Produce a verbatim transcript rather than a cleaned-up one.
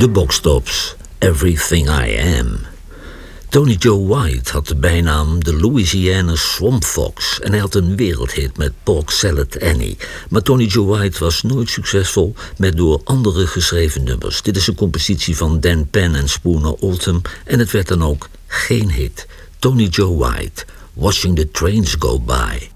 De Boxtops, Everything I Am. Tony Joe White had de bijnaam de Louisiana Swamp Fox en hij had een wereldhit met Pork Salad Annie. Maar Tony Joe White was nooit succesvol met door anderen geschreven nummers. Dit is een compositie van Dan Penn en Spooner Oldham en het werd dan ook geen hit. Tony Joe White, Watching the Trains Go By.